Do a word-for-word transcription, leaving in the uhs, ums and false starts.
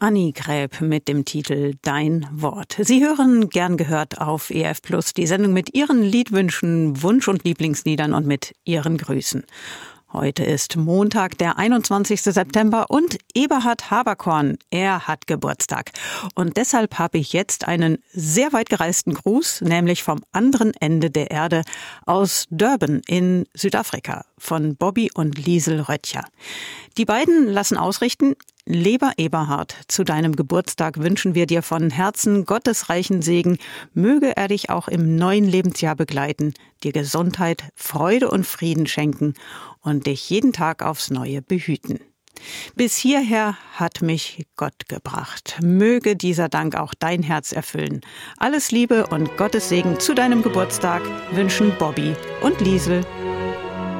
Annie Gräb mit dem Titel Dein Wort. Sie hören gern gehört auf E F Plus die Sendung mit Ihren Liedwünschen, Wunsch- und Lieblingsliedern und mit Ihren Grüßen. Heute ist Montag, der einundzwanzigste September und Eberhard Haberkorn, er hat Geburtstag. Und deshalb habe ich jetzt einen sehr weit gereisten Gruß, nämlich vom anderen Ende der Erde aus Durban in Südafrika von Bobby und Liesel Röttcher. Die beiden lassen ausrichten: Lieber Eberhard, zu deinem Geburtstag wünschen wir dir von Herzen Gottes reichen Segen. Möge er dich auch im neuen Lebensjahr begleiten, dir Gesundheit, Freude und Frieden schenken und dich jeden Tag aufs Neue behüten. Bis hierher hat mich Gott gebracht. Möge dieser Dank auch dein Herz erfüllen. Alles Liebe und Gottes Segen zu deinem Geburtstag wünschen Bobby und Liesel.